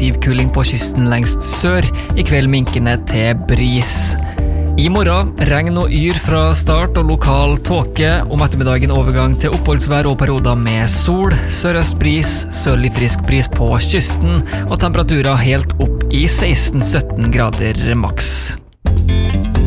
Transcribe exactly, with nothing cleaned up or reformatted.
stiv kuling på kysten lengst sør, i kveld minkende til bris. I morgen, regn og yr fra start og lokal tåke, om ettermiddagen overgang til oppholdsvær og perioder med sol, sørøst bris, sørlig frisk bris på kysten, og temperaturer helt opp i seksten til sytten grader maks.